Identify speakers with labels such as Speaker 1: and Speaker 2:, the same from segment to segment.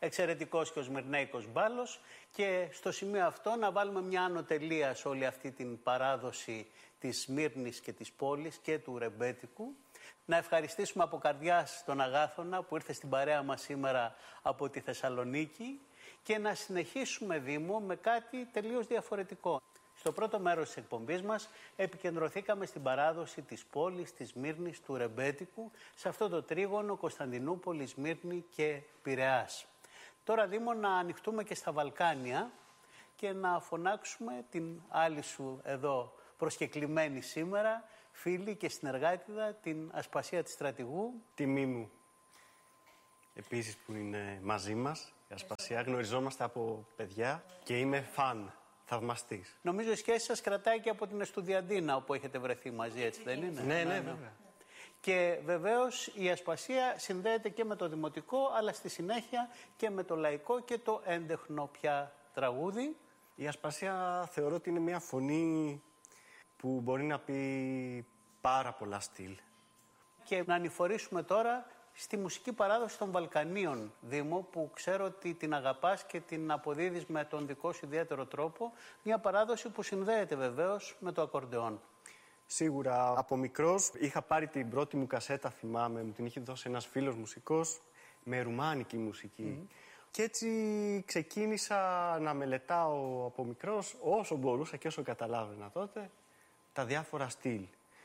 Speaker 1: εξαιρετικός και ο Σμυρνέικος Μπάλος, και στο σημείο αυτό να βάλουμε μια ανωτελεία σε όλη αυτή την παράδοση της Σμύρνης και της πόλης και του ρεμπέτικου. Να ευχαριστήσουμε από καρδιάς τον Αγάθωνα που ήρθε στην παρέα μας σήμερα από τη Θεσσαλονίκη και να συνεχίσουμε, Δήμο, με κάτι τελείως διαφορετικό. Στο πρώτο μέρος της εκπομπής μας επικεντρωθήκαμε στην παράδοση της πόλης, της Σμύρνης, του ρεμπέτικου, σε αυτό το τρίγωνο Κωνσταντινούπολη, Σμύρνη και Πειραιάς. Τώρα, Δήμο, να ανοιχτούμε και στα Βαλκάνια και να φωνάξουμε την άλλη σου εδώ προσκεκλημένη σήμερα, φίλη και συνεργάτηδα, την Ασπασία της Στρατηγού.
Speaker 2: Τιμή μου επίσης που είναι μαζί μας. Η Ασπασία, γνωριζόμαστε από παιδιά και είμαι φαν, θαυμαστής.
Speaker 1: Νομίζω η σχέση σας κρατάει και από την Εστουδιαντίνα όπου έχετε βρεθεί μαζί, έτσι δεν είναι?
Speaker 2: Ναι, βέβαια.
Speaker 1: Και βεβαίως η Ασπασία συνδέεται και με το δημοτικό, αλλά στη συνέχεια και με το λαϊκό και το έντεχνο πια τραγούδι.
Speaker 2: Η Ασπασία θεωρώ ότι είναι μια φωνή που μπορεί να πει πάρα πολλά στυλ.
Speaker 1: Και να ανηφορήσουμε τώρα στη μουσική παράδοση των Βαλκανίων, Δήμο, που ξέρω ότι την αγαπάς και την αποδίδεις με τον δικό σου ιδιαίτερο τρόπο. Μια παράδοση που συνδέεται βεβαίως με το ακορντεόν.
Speaker 2: Σίγουρα από μικρός είχα πάρει την πρώτη μου κασέτα, θυμάμαι, μου την είχε δώσει ένας φίλος μουσικός, με ρουμάνικη μουσική. Και έτσι ξεκίνησα να μελετάω από μικρός, όσο μπορούσα και όσο καταλάβαινα τότε, τα διάφορα στυλ.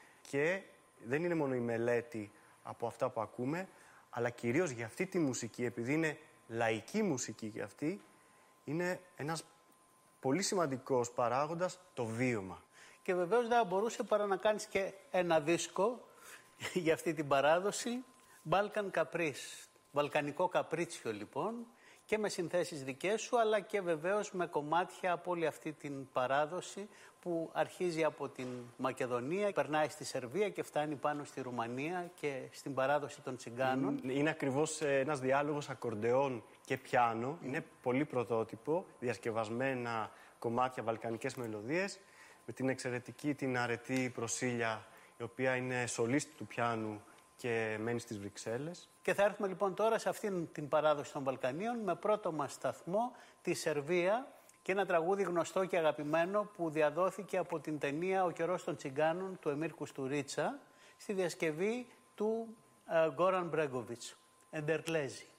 Speaker 2: Και δεν είναι μόνο η μελέτη από αυτά που ακούμε, αλλά κυρίως για αυτή τη μουσική, επειδή είναι λαϊκή μουσική για αυτή, είναι ένας πολύ σημαντικός παράγοντας, το βίωμα.
Speaker 1: Και βεβαίως δεν μπορούσε παρά να κάνεις και ένα δίσκο για αυτή την παράδοση, Balkan Caprice, βαλκανικό καπρίτσιο λοιπόν, και με συνθέσεις δικές σου, αλλά και βεβαίως με κομμάτια από όλη αυτή την παράδοση που αρχίζει από την Μακεδονία, περνάει στη Σερβία και φτάνει πάνω στη Ρουμανία και στην παράδοση των Τσιγκάνων.
Speaker 2: Είναι ακριβώς ένας διάλογος ακορντεόν και πιάνο. Είναι πολύ πρωτότυπο, διασκευασμένα κομμάτια, βαλκανικές μελωδίες, με την εξαιρετική, την αρετή Προσήλια, η οποία είναι σολίστη του πιάνου και μένει στις Βρυξέλλες.
Speaker 1: Και θα έρθουμε λοιπόν τώρα σε αυτήν την παράδοση των Βαλκανίων με πρώτο μας σταθμό τη Σερβία και ένα τραγούδι γνωστό και αγαπημένο που διαδόθηκε από την ταινία «Ο καιρός των Τσιγκάνων» του Εμίρ Κουστουρίτσα στη διασκευή του Γκόραν Μπρέγκοβιτς, Εντερλέζη.